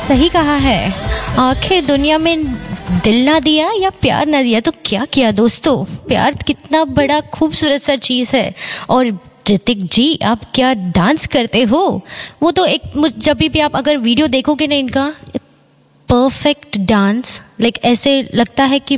सही कहा है। आखिर दुनिया में दिल ना दिया या प्यार ना दिया तो क्या किया दोस्तों। प्यार कितना बड़ा खूबसूरत सा चीज़ है। और ऋतिक जी, आप क्या डांस करते हो। वो तो एक, जब भी आप अगर वीडियो देखोगे ना इनका, परफेक्ट डांस, लाइक ऐसे लगता है कि